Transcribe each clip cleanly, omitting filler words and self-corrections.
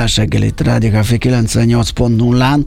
Millás reggelit, Rádió Café 98.0-án.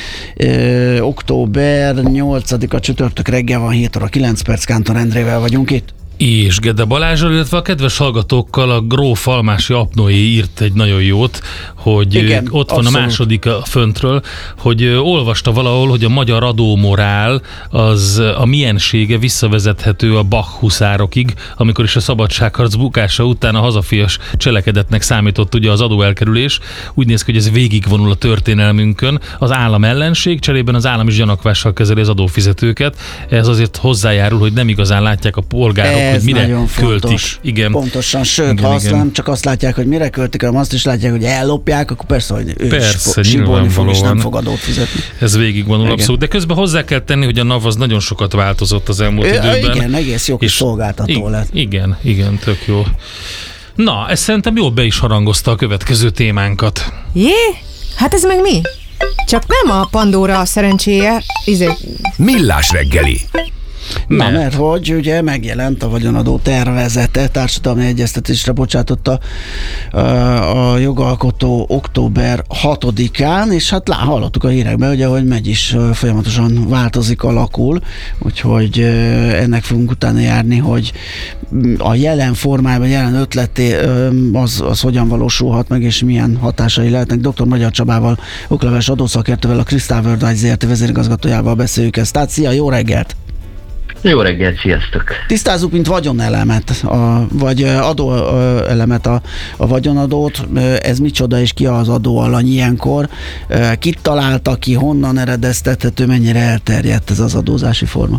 Október 8-a csütörtök reggel van, 7 óra 9 perc, Kántor Endrével vagyunk itt. És Gede Balázsral, illetve a kedves hallgatókkal a Gróf Almási Apnoé írt egy nagyon jót, hogy igen, ott van abszolút. A második föntről, hogy olvasta valahol, hogy a magyar adómorál az a miensége visszavezethető a Bach huszárokig, amikor is a szabadságharc bukása után a hazafias cselekedetnek számított ugye az adóelkerülés. Úgy néz ki, hogy ez végigvonul a történelmünkön. Az állam ellenség, cserében az állam is gyanakvással kezeli az adófizetőket. Ez azért hozzájárul, hogy nem igazán látják a polgárok, hogy mire költik. Igen. Pontosan, sőt, ha azt nem csak azt látják, hogy mire költik, hanem azt is látják, hogy ellopják, akkor persze, hogy ő is sibolni fog, és nem fog adót fizetni. Ez végigvonul abszolút. De közben hozzá kell tenni, hogy a NAV az nagyon sokat változott az elmúlt időben. Igen, egész jó kis szolgáltató lett. Igen, tök jó. Na, ezt szerintem jól be is harangozta a következő témánkat. Hát ez meg mi? Csak nem a Pandora szerencséje, Millás reggeli. Na, mert hogy ugye megjelent a vagyonadó tervezete, társadalmi egyeztetésre bocsátotta a jogalkotó október 6-án, és hát hallottuk a hírekben, ugye, hogy megy is folyamatosan változik, alakul, úgyhogy ennek fogunk utána járni, hogy a jelen formájában, jelen ötleté az hogyan valósulhat meg, és milyen hatásai lehetnek. Dr. Magyar Csabával, okleveles adószakértővel, a Crystal World ZRT vezérigazgatójával beszéljük ezt. Tehát szia, jó reggelt! Jó reggelt, sziasztok! Tisztázzuk, mint vagyonelemet, vagy adóelemet a vagyonadót. Ez micsoda, és ki az adóalany ilyenkor? Kit találta ki, honnan eredeztethető, mennyire elterjedt ez az adózási forma?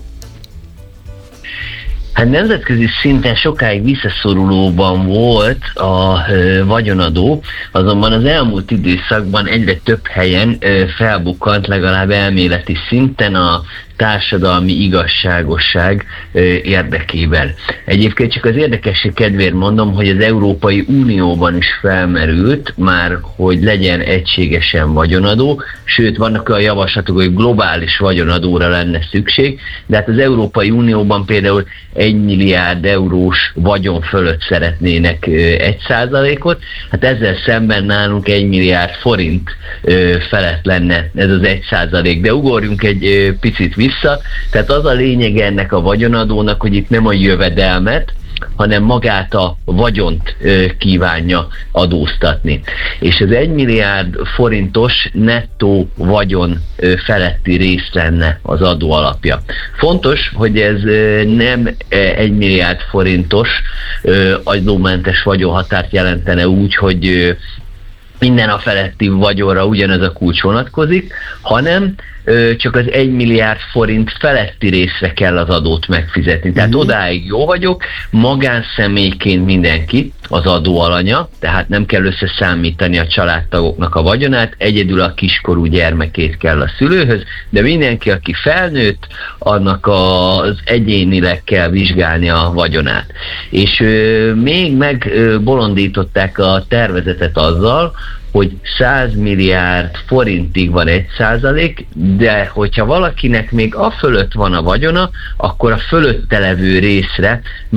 Hát nemzetközi szinten sokáig visszaszorulóban volt a vagyonadó, azonban az elmúlt időszakban egyre több helyen felbukkant, legalább elméleti szinten a társadalmi igazságosság érdekében. Egyébként csak az érdekesség kedvéért mondom, hogy az Európai Unióban is felmerült már, hogy legyen egységesen vagyonadó, sőt vannak olyan javaslatok, hogy globális vagyonadóra lenne szükség, de hát az Európai Unióban például 1 milliárd eurós vagyon fölött szeretnének 1%-ot, hát ezzel szemben nálunk 1 milliárd forint felett lenne ez az 1%, de ugorjunk egy picit vissza, tehát az a lényeg ennek a vagyonadónak, hogy itt nem a jövedelmet, hanem magát a vagyont kívánja adóztatni. És az 1 milliárd forintos nettó vagyon feletti rész lenne az adó alapja. Fontos, hogy ez nem 1 milliárd forintos adómentes vagyonhatárt jelentene úgy, hogy minden a feletti vagyonra ugyanez a kulcs vonatkozik, hanem csak az 1 milliárd forint feletti részre kell az adót megfizetni. Tehát odáig jó vagyok, magánszemélyként mindenki az adóalanya, tehát nem kell összeszámítani a családtagoknak a vagyonát, egyedül a kiskorú gyermekét kell a szülőhöz, de mindenki, aki felnőtt, annak az egyénileg kell vizsgálni a vagyonát. És még megbolondították a tervezetet azzal, hogy 100 milliárd forintig van 1%, de hogyha valakinek még a fölött van a vagyona, akkor a fölötte levő részre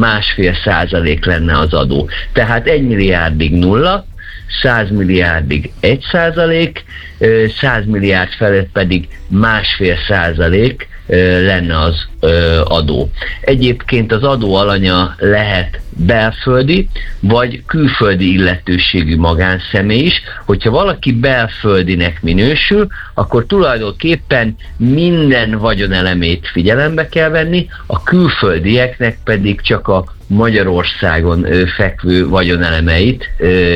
1,5% lenne az adó. Tehát 1 milliárdig 0, 100 milliárdig 1%, 100 milliárd felett pedig 1,5% lenne az adó. Egyébként az adó alanya lehet belföldi vagy külföldi illetőségű magánszemély is. Hogyha valaki belföldinek minősül, akkor tulajdonképpen minden vagyonelemét figyelembe kell venni, a külföldieknek pedig csak a Magyarországon fekvő vagyonelemeit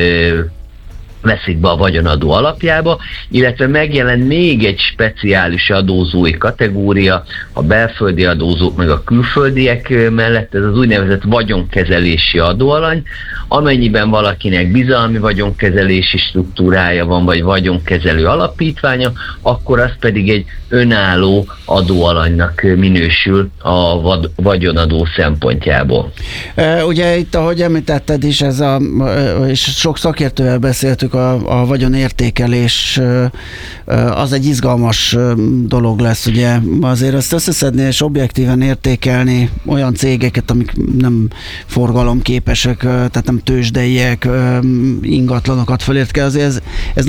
veszik be a vagyonadó alapjába, illetve megjelent még egy speciális adózói kategória, a belföldi adózók meg a külföldiek mellett, ez az úgynevezett vagyonkezelési adóalany, amennyiben valakinek bizalmi vagyonkezelési struktúrája van, vagy vagyonkezelő alapítványa, akkor az pedig egy önálló adóalanynak minősül a vagyonadó szempontjából. Ugye itt, ahogy említetted is, és sok szakértővel beszéltük, a vagyonértékelés az egy izgalmas dolog lesz, ugye azért ezt összeszedni és objektíven értékelni olyan cégeket, amik nem forgalomképesek, tehát nem tőzsdeiek, ingatlanokat fölért kell, azért ez